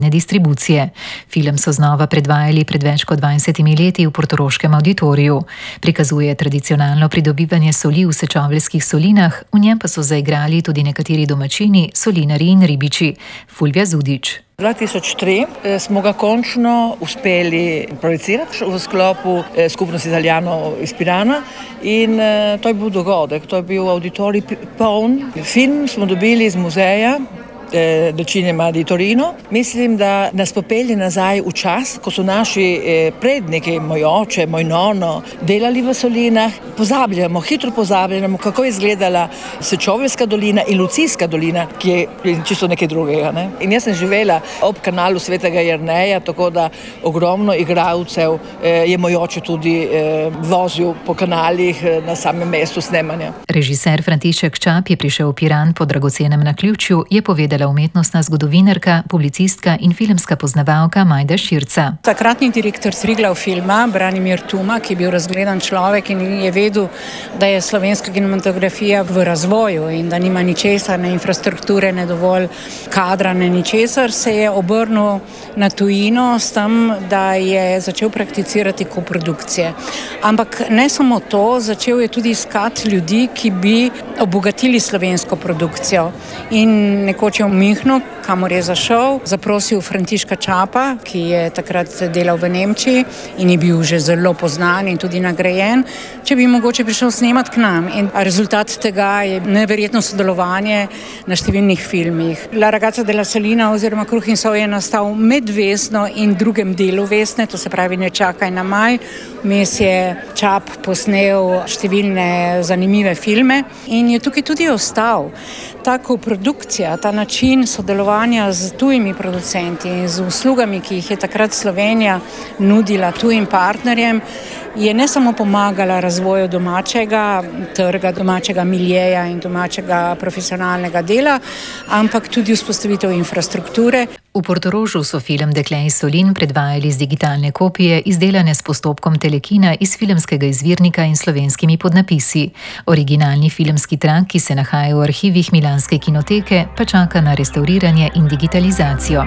distribucije. Film so znova predvajali pred več kot 20 leti v portoroškem Auditoriju. Prikazuje tradicionalno pridobivanje soli v Sečoveljskih solinah, v njem pa so zaigrali tudi nekateri domačini, solinarji in ribiči. Fulvija Zudič. 2003 smo ga končno uspeli projicirati v sklopu skupnosti Italijanov iz Pirana in to je bil dogodek, to je bil auditorij poln. Film smo dobili iz muzeja del Cinema di Torino. Mislim, da nas popelje nazaj v čas, ko so naši predniki, moj oče, moj nono, delali v solinah. Hitro pozabljamo, kako je izgledala Sečoveljska dolina in Lucijska dolina, ki je čisto nekaj drugega. Ne? In jaz sem živela ob kanalu Svetega Jerneja, tako da ogromno igralcev je moj oče tudi vozil po kanalih na samem mestu snemanja. Režiser František Čap je prišel v Piran po dragocenem naključju, je povedala umetnostna zgodovinarka, publicistka in filmska poznavalka Majda Širca. Takratni direktor Triglav filma, Branimir Tuma, ki je bil razgledan človek in je vedel, da je slovenska kinematografija v razvoju in da nima ničesar, ne infrastrukture, ne dovolj kadra, ne ničesar, se je obrnil na tujino s tem, da je začel prakticirati koprodukcije. Ampak ne samo to, začel je tudi iskati ljudi, ki bi obogatili slovensko produkcijo. In nekoč je v Münchnu, kamor je zašel, zaprosil Františka Čapa, ki je takrat delal v Nemčiji in je bil že zelo poznan in tudi nagrajen, če bi mogoče prišel snemati k nam. In rezultat tega je neverjetno sodelovanje na številnih filmih. La ragazza della Salina oziroma Kruh in sol je nastal med Vesno in drugem delu Vesne, to se pravi Ne čakaj na maj. Vmes je Čap posnel številne zanimive filme in je tukaj tudi ostal. Ta koprodukcija, ta način sodelovanja z tujimi producenti in z uslugami, ki jih je takrat Slovenija nudila tujim partnerjem, je ne samo pomagala razvoju domačega trga, domačega miljeja in domačega profesionalnega dela, ampak tudi vzpostavitev infrastrukture. V Portorožu so film Dekle iz Solin predvajali z digitalne kopije, izdelane s postopkom telekina iz filmskega izvirnika in slovenskimi podnapisi. Originalni filmski trak, ki se nahaja v arhivih milanske kinoteke, pa čaka na restavriranje in digitalizacijo.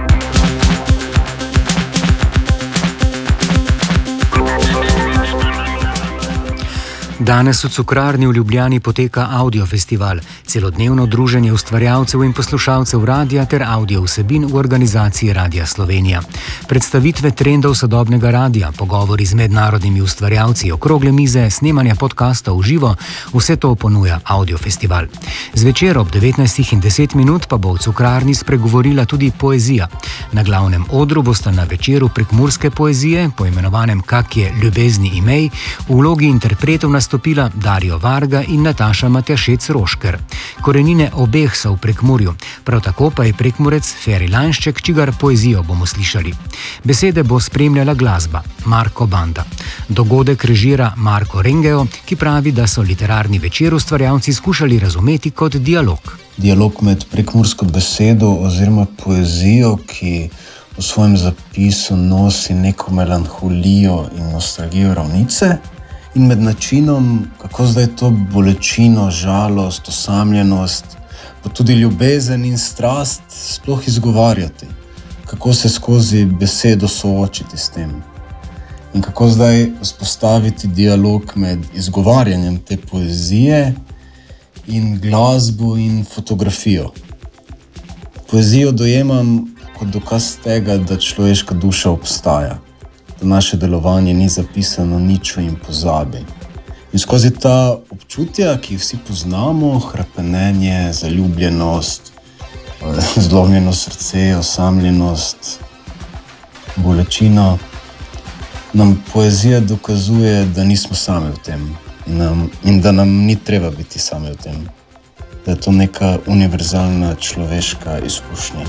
Danes v Cukrarni v Ljubljani poteka audiofestival, celodnevno druženje ustvarjalcev in poslušalcev radia ter audio vsebin v organizaciji Radia Slovenija. Predstavitve trendov sodobnega radia, pogovori z mednarodnimi ustvarjalci, okrogle mize, snemanja podcastov v živo, vse to ponuja audiofestival. Zvečer ob 19:10 pa bo v Cukrarni spregovorila tudi poezija. Na glavnem odru bosta na večeru prekmurske poezije, poimenovanem Kak je ljubezni imej, v vlogi interpretov nastopila Dario Varga in Nataša Matjašec-Rošker. Korenine obeh so v Prekmurju, prav tako pa je Prekmurec Feri Lanšček, čigar poezijo bomo slišali. Besede bo spremljala glasba Marko Banda. Dogodek režira Marko Rengeo, ki pravi, da so literarni večer ustvarjalci skušali razumeti kot dialog. Dialog med prekmursko besedo oziroma poezijo, ki v svojem zapisu nosi neko melanholijo in nostalgijo ravnice, in med načinom, kako zdaj to bolečino, žalost, osamljenost, pa tudi ljubezen in strast sploh izgovarjati. Kako se skozi besedo soočiti s tem. In kako zdaj vzpostaviti dialog med izgovarjanjem te poezije in glasbo in fotografijo. Poezijo dojemam kot dokaz tega, da človeška duša obstaja. Da naše delovanje ni zapisano ničo in pozabi. In skozi ta občutja, ki jih vsi poznamo, hrapenenje, zaljubljenost, zlomljeno srce, osamljenost, bolečino, nam poezija dokazuje, da nismo sami v tem in da nam ni treba biti sami v tem. Da je to neka univerzalna človeška izkušnja.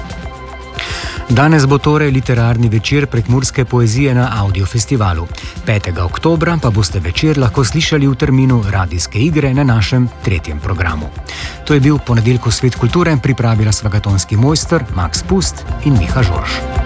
Danes bo torej literarni večer prekmurske poezije na audiofestivalu. 5. oktobra pa boste večer lahko slišali v terminu radijske igre na našem 3. programu. To je bil Ponedeljkov svet kulture, pripravila svagatonski mojster Max Pust in Miha Žorž.